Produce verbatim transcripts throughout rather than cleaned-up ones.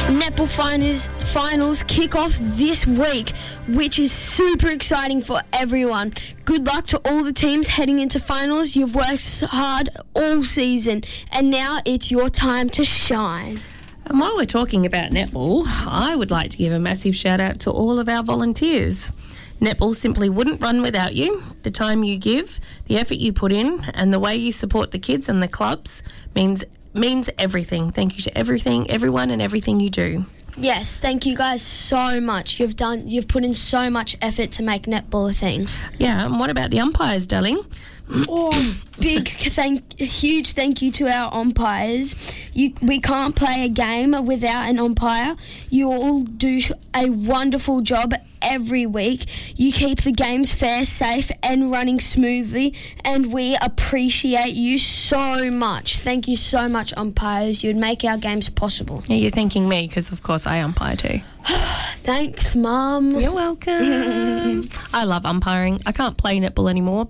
Netball finals, finals kick off this week, which is super exciting for everyone. Good luck to all the teams heading into finals. You've worked hard all season, and now it's your time to shine. And while we're talking about netball, I would like to give a massive shout out to all of our volunteers. Netball simply wouldn't run without you. The time you give, the effort you put in, and the way you support the kids and the clubs means means everything. Thank you to everything, everyone, and everything you do. Yes, thank you guys so much. You've done, you've put in so much effort to make netball a thing. Yeah, and what about the umpires, darling? Oh, big thank, huge thank you to our umpires. You, we can't play a game without an umpire. You all do a wonderful job every week. You keep the games fair, safe, and running smoothly, and we appreciate you so much. Thank you so much, umpires. You'd make our games possible. Yeah, you're thanking me because, of course, I umpire too. Thanks, Mum. You're welcome. I love umpiring. I can't play netball anymore.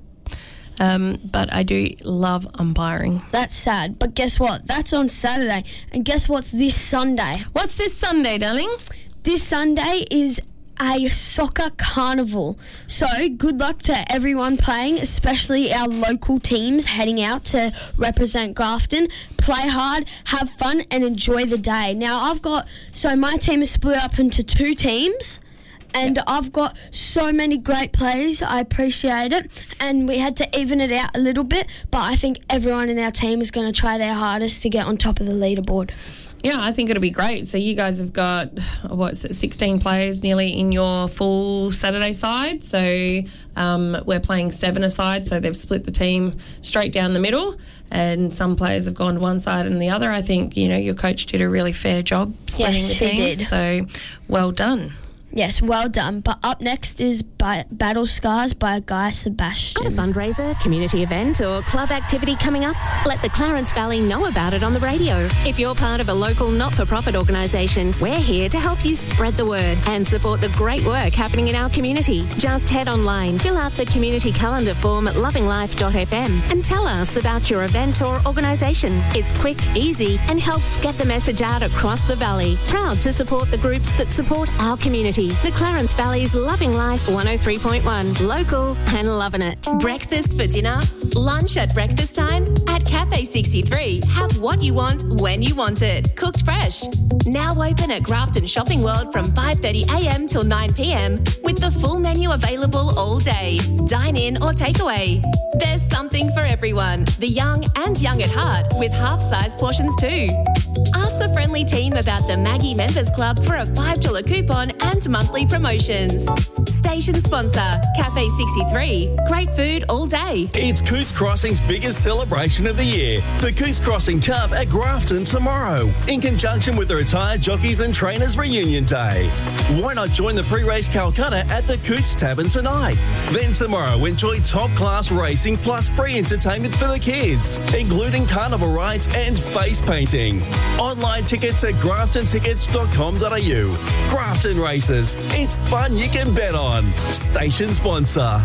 Um, but I do love umpiring. That's sad. But guess what? That's on Saturday. And guess what's this Sunday? What's this Sunday, darling? This Sunday is a soccer carnival. So good luck to everyone playing, especially our local teams heading out to represent Grafton. Play hard, have fun, and enjoy the day. Now, I've got... So my team is split up into two teams. And I've got so many great players. I appreciate it. And we had to even it out a little bit. But I think everyone in our team is going to try their hardest to get on top of the leaderboard. Yeah, I think it'll be great. So you guys have got, what's it, sixteen players nearly in your full Saturday side. So um, we're playing seven aside. So they've split the team straight down the middle. And some players have gone to one side and the other. I think, you know, your coach did a really fair job splitting yes, the team. He did. So well done. Yes, well done. But up next is by Battle Scars by Guy Sebastian. Got a fundraiser, community event or club activity coming up? Let the Clarence Valley know about it on the radio. If you're part of a local not-for-profit organisation, we're here to help you spread the word and support the great work happening in our community. Just head online, fill out the community calendar form at loving life dot f m and tell us about your event or organisation. It's quick, easy and helps get the message out across the valley. Proud to support the groups that support our community. The Clarence Valley's Loving Life one oh three point one. Local and loving it. Breakfast for dinner? Lunch at breakfast time? At Cafe sixty-three. Have what you want when you want it. Cooked fresh. Now open at Grafton Shopping World from five thirty a m till nine p m with the full menu available all day. Dine in or takeaway. There's something for everyone. The young and young at heart with half-size portions too. Ask the friendly team about the Maggie Members Club for a five dollars coupon and monthly promotions. Station sponsor, Cafe sixty-three. Great food all day. It's Cootes Crossing's biggest celebration of the year. The Cootes Crossing Cup at Grafton tomorrow, in conjunction with the Retired Jockeys and Trainers Reunion Day. Why not join the pre-race Calcutta at the Cootes Tavern tonight? Then tomorrow, enjoy top-class racing plus free entertainment for the kids, including carnival rides and face painting. Online tickets at grafton tickets dot com dot a u. Grafton Races. It's fun you can bet on. Station sponsor.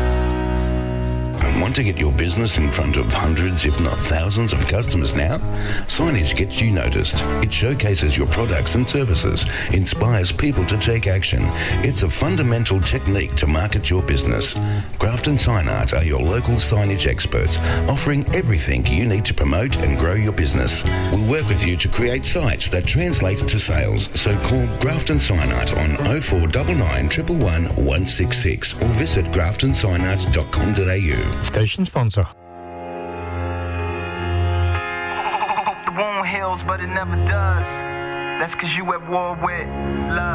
And want to get your business in front of hundreds, if not thousands of customers now? Signage gets you noticed. It showcases your products and services, inspires people to take action. It's a fundamental technique to market your business. Grafton Sign Art are your local signage experts, offering everything you need to promote and grow your business. We'll work with you to create sites that translate to sales, so call Grafton Sign Art on oh four nine nine, one one one, one six six or visit grafton sign art dot com dot a u. Station sponsor. The wound heals, but it never does. That's cause you at war with love.